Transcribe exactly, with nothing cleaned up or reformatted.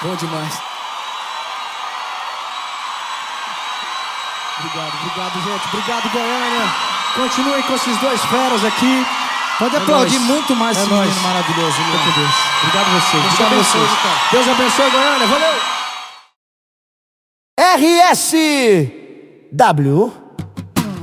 Bom demais. Obrigado, obrigado, gente. Obrigado, Goiânia. Continuem com esses dois feras aqui. Pode é aplaudir nóis. muito mais é esse menino maravilhoso. Fica com Deus. Obrigado a vocês. Deus Deus abençoe. abençoe. Deus abençoe, Goiânia. Valeu. R S W